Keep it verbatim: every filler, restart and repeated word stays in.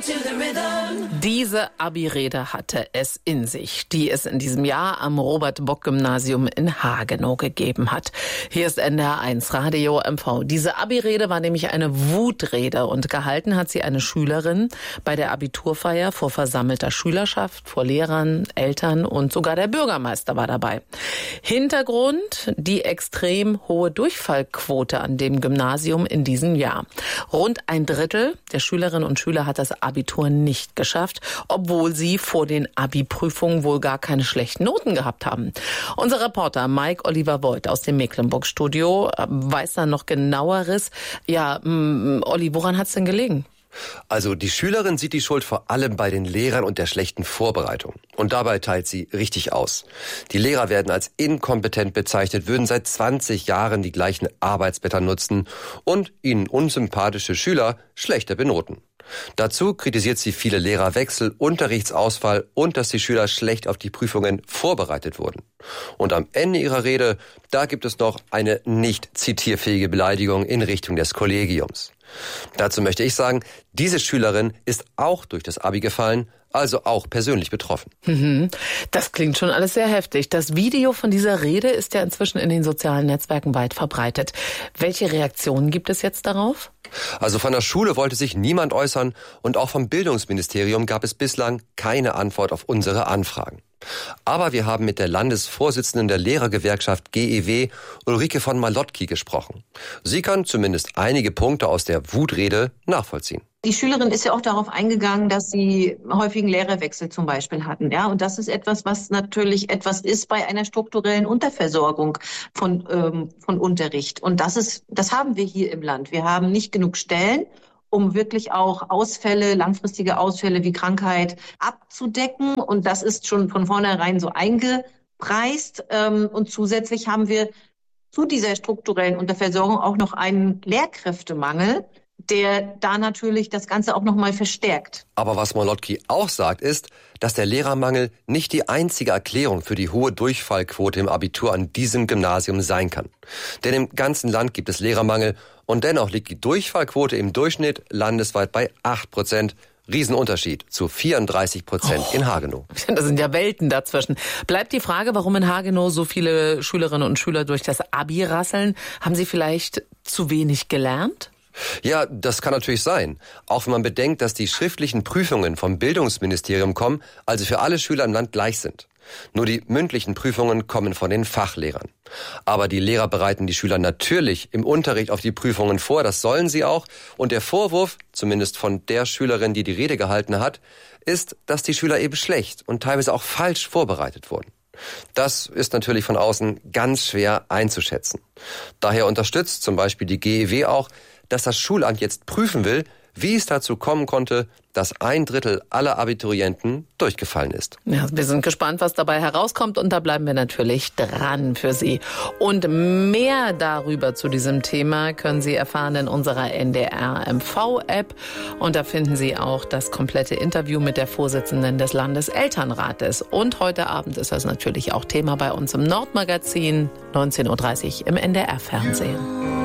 Diese Abi-Rede hatte es in sich, die es in diesem Jahr am Robert-Bock-Gymnasium in Hagenow gegeben hat. Hier ist N D R eins Radio M V. Diese Abi-Rede war nämlich eine Wutrede und gehalten hat sie eine Schülerin bei der Abiturfeier vor versammelter Schülerschaft, vor Lehrern, Eltern und sogar der Bürgermeister war dabei. Hintergrund: die extrem hohe Durchfallquote an dem Gymnasium in diesem Jahr. Rund ein Drittel der Schülerinnen und Schüler hat das Abitur nicht geschafft, obwohl sie vor den Abi-Prüfungen wohl gar keine schlechten Noten gehabt haben. Unser Reporter Mike Oliver Voigt aus dem Mecklenburg-Studio weiß da noch genaueres. Ja, mh, Olli, woran hat's denn gelegen? Also die Schülerin sieht die Schuld vor allem bei den Lehrern und der schlechten Vorbereitung. Und dabei teilt sie richtig aus. Die Lehrer werden als inkompetent bezeichnet, würden seit zwanzig Jahren die gleichen Arbeitsblätter nutzen und ihnen unsympathische Schüler schlechter benoten. Dazu kritisiert sie viele Lehrerwechsel, Unterrichtsausfall und dass die Schüler schlecht auf die Prüfungen vorbereitet wurden. Und am Ende ihrer Rede, da gibt es noch eine nicht zitierfähige Beleidigung in Richtung des Kollegiums. Dazu möchte ich sagen, diese Schülerin ist auch durch das Abi gefallen, also auch persönlich betroffen. Das klingt schon alles sehr heftig. Das Video von dieser Rede ist ja inzwischen in den sozialen Netzwerken weit verbreitet. Welche Reaktionen gibt es jetzt darauf? Also von der Schule wollte sich niemand äußern und auch vom Bildungsministerium gab es bislang keine Antwort auf unsere Anfragen. Aber wir haben mit der Landesvorsitzenden der Lehrergewerkschaft G E W, Ulrike von Malotki, gesprochen. Sie kann zumindest einige Punkte aus der Wutrede nachvollziehen. Die Schülerin ist ja auch darauf eingegangen, dass sie häufigen Lehrerwechsel zum Beispiel hatten. Ja, und das ist etwas, was natürlich etwas ist bei einer strukturellen Unterversorgung von, ähm, von Unterricht. Und das ist, das haben wir hier im Land. Wir haben nicht genug Stellen, um wirklich auch Ausfälle, langfristige Ausfälle wie Krankheit abzudecken. Und das ist schon von vornherein so eingepreist. Und zusätzlich haben wir zu dieser strukturellen Unterversorgung auch noch einen Lehrkräftemangel, der da natürlich das Ganze auch noch mal verstärkt. Aber was Malotki auch sagt, ist, dass der Lehrermangel nicht die einzige Erklärung für die hohe Durchfallquote im Abitur an diesem Gymnasium sein kann. Denn im ganzen Land gibt es Lehrermangel und dennoch liegt die Durchfallquote im Durchschnitt landesweit bei acht Prozent. Riesenunterschied zu vierunddreißig Prozent oh, in Hagenow. Das sind ja Welten dazwischen. Bleibt die Frage, warum in Hagenow so viele Schülerinnen und Schüler durch das Abi rasseln. Haben sie vielleicht zu wenig gelernt? Ja, das kann natürlich sein. Auch wenn man bedenkt, dass die schriftlichen Prüfungen vom Bildungsministerium kommen, also für alle Schüler im Land gleich sind. Nur die mündlichen Prüfungen kommen von den Fachlehrern. Aber die Lehrer bereiten die Schüler natürlich im Unterricht auf die Prüfungen vor, das sollen sie auch. Und der Vorwurf, zumindest von der Schülerin, die die Rede gehalten hat, ist, dass die Schüler eben schlecht und teilweise auch falsch vorbereitet wurden. Das ist natürlich von außen ganz schwer einzuschätzen. Daher unterstützt zum Beispiel die G E W auch, dass das Schulamt jetzt prüfen will, wie es dazu kommen konnte, dass ein Drittel aller Abiturienten durchgefallen ist. Ja, wir sind gespannt, was dabei herauskommt und da bleiben wir natürlich dran für Sie. Und mehr darüber zu diesem Thema können Sie erfahren in unserer N D R M V-App und da finden Sie auch das komplette Interview mit der Vorsitzenden des Landeselternrates. Und heute Abend ist das natürlich auch Thema bei uns im Nordmagazin, neunzehn Uhr dreißig im N D R-Fernsehen.